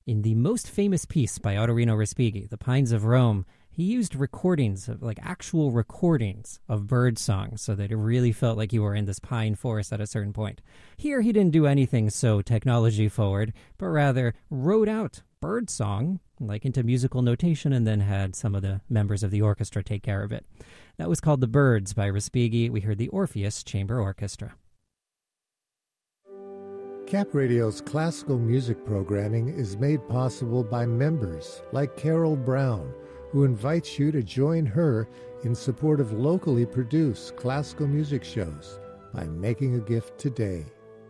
In the most famous piece by Ottorino Respighi, The Pines of Rome, he used recordings, actual recordings of bird songs so that it really felt like you were in this pine forest at a certain point. Here, he didn't do anything so technology forward, but rather wrote out bird song, into musical notation, and then had some of the members of the orchestra take care of it. That was called The Birds by Respighi. We heard the Orpheus Chamber Orchestra. Cap Radio's classical music programming is made possible by members like Carol Brown, who invites you to join her in support of locally produced classical music shows by making a gift today.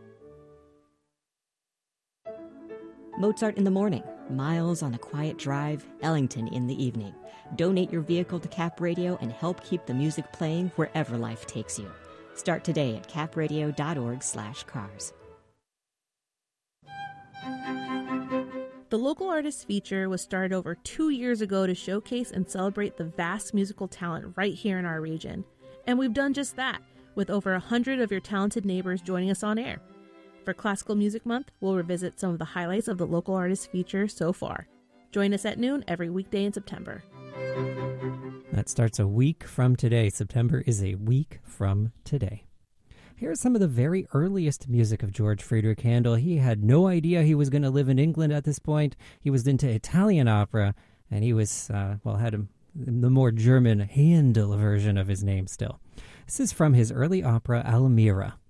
Mozart in the morning, Miles on a quiet drive, Ellington in the evening. Donate your vehicle to Cap Radio and help keep the music playing wherever life takes you. Start today at capradio.org/cars. The Local Artist Feature was started over 2 years ago to showcase and celebrate the vast musical talent right here in our region. And we've done just that, with over 100 of your talented neighbors joining us on air. For Classical Music Month, we'll revisit some of the highlights of the Local Artist Feature so far. Join us at noon every weekday in September. That starts a week from today. September is a week from today. Here's some of the very earliest music of George Friedrich Handel. He had no idea he was going to live in England at this point. He was into Italian opera, and he was, had the more German Handel version of his name still. This is from his early opera, Almira.